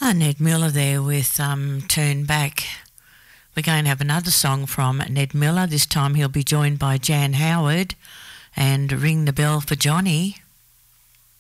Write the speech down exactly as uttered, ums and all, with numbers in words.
Oh, Ned Miller there with um, Turn Back. We're going to have another song from Ned Miller. This time he'll be joined by Jan Howard and Ring the Bell for Johnny.